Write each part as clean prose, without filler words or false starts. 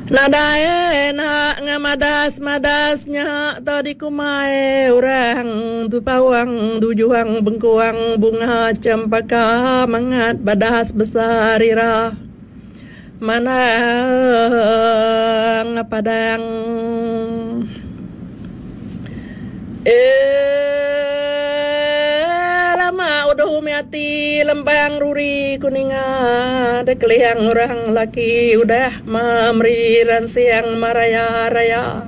Nadae na ngamadas-madasnya tadi kumae orang tu pawang tu juang bengkuang bunga cempaka mangat badas besar ira mana ngapadang lama udah humiati lembang ruri kuninga dekliang orang laki udah mamriran siang maraya-raya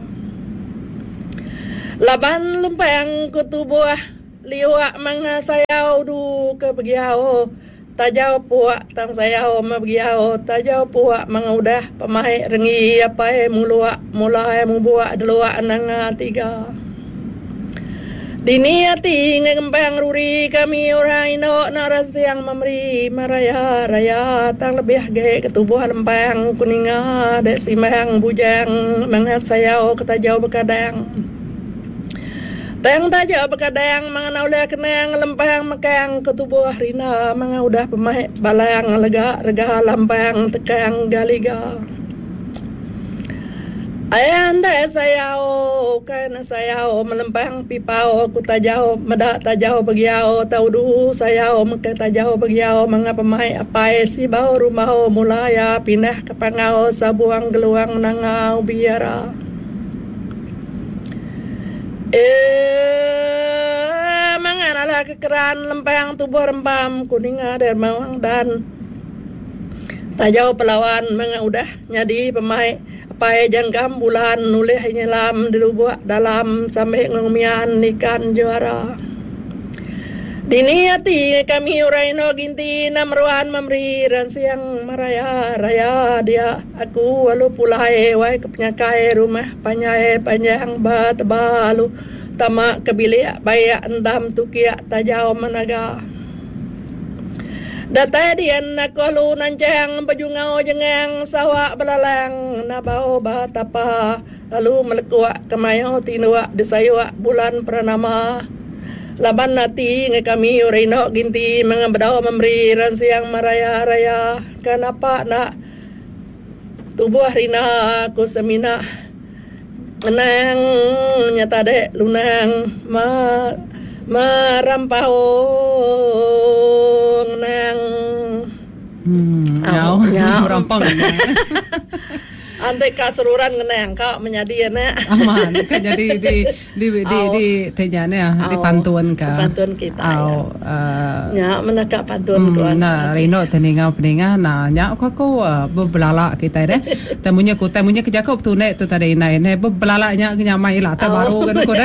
laban lempang kutubuah liwak manga sayau du ke begiao tajau puak tang sayau ma begiao tajau puak manga udah pamai rengi apa mulua mulai membuat deluak nanga tiga Dini hati ngembang ruri kami orang ino naras yang memberi maraya-raya tang lebih ge ketubuh lempang kuninga dek simang bujang mangat sayau ketajau bekadang tang tajau bekadang manganau le kenang lempang mekang ketubuh rina manga udah pemai balang lega rega lempang tekang galiga Ayanda sayao kana sayao melempang pipao ku tajau meda tajau bagiao taudu sayao meke tajau bagiao mangapa mai apai si bau rumah mulaya pindah ke pangau sabuang geluang nangau biara mangana kekeran lempang tubuh rempam kuninga dermawang dan tajau pelawan manga udah nyadi pemai pai janggam bulan nulih nyelam dilubuak dalam sampai ngumian ikan juara dini hati kami uraino ginti namruan memberi dan siang maraya raya dia aku walu pulai wai kepenyakai rumah panjai panjang bat balu tamak kebilik bayak endam tukiak tajau managa Data dian nakolu nancang pejungau jengang sawak belalang nabau batapa lalu melekuak kemayau tinuak desayuak bulan pranama laban nati nge kami urino ginti mengabdau memberi ran siang maraya-raya kenapa nak tubuh rina aku semina menang nyata dek lunang marampau nang nyau rampang Ante kasururan ngenang kau menjadi na aman kan jadi di tejane di pantun ka pantun kita nya menaka pantun tuan na rino teninga peninga na nya ko beblala kita deh temunya kejakop tu nek tu tadi nai ne beblala nya nyamai lah ta baru kan ko deh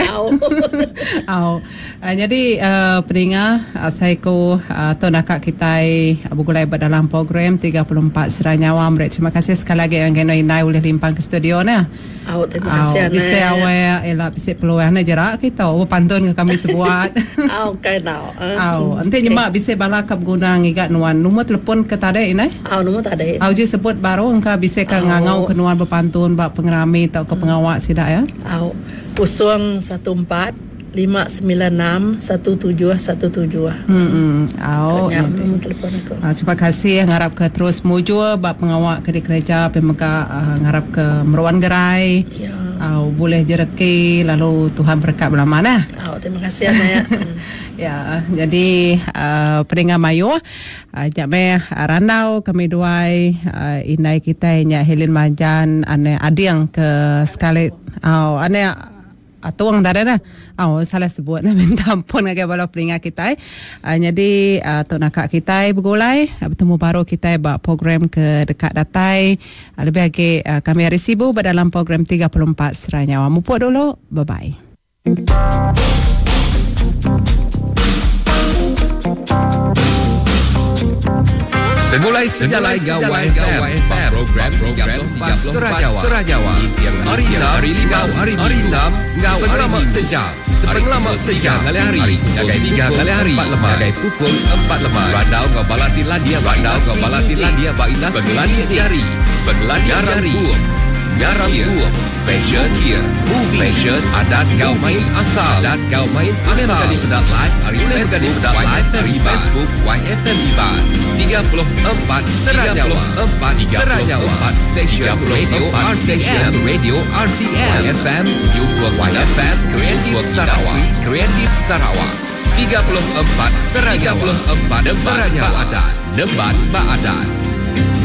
jadi peninga saya ko tu nakak kita bugulai dalam program 34 Seranyawa Amret. Terima kasih sekali lagi yang genoi nai boleh limpang ke studio na. Terima kasih. Bisa awak elak bisa peluang na jarak kita. Pantun ke kami sebuat. Okay now. Ante nyemak bisa balakap guna ngigat nuan. Nombor telefon ke tadi ini? Nombor tadi. Je sebut baru engkau bisa ke ngangau ke nuan berpantun bak pengerami atau ke pengawak sidak ya? 014 596 1717. Terima kasih ngarap ke terus muju bak pengawak ke di kerja pemeka ngarap ke meruan gerai. Boleh jereki lalu Tuhan berkat belama nah. Terima kasih ya. Ya, jadi peninga mayu jabe ranau kami duai inai kita nya Helen Majan ane adiang ke sekali ane atuang darana salah sebut na minta ampun ngake bala peninga kita jadi tu nakak kita bergulai bertemu baru kita ba program ke dekat datai lebih lagi kami resibu dalam program 34 Seranyawa mupuk dulu bye bye. Semulai sejalai gawai program 34 Serajawa hari 5 hari 6 sepenglama sejam kali hari jagai 3 kali hari jagai pukul 4 lemah randau ngau balati ladia ba inas pengelani jari buang Nyaram Buam, Fashion Gear, Movie Fashion, adat kau main asal, adat kau main asal. Boleh bergadi live hari Facebook, Facebook, YFM Iban. 34 Seranyawa, 34 stesen radio RTM, YFM, YFM, Kreatif Sarawak, Kreatif Sarawak. 34 Seranyawa, Debat Baadan, Debat Baadan.